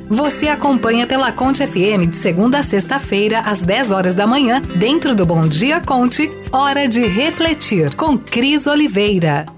Você acompanha pela Conte FM de segunda a sexta-feira, às 10 horas da manhã, dentro do Bom Dia Conte, Hora de Refletir, com Cris Oliveira.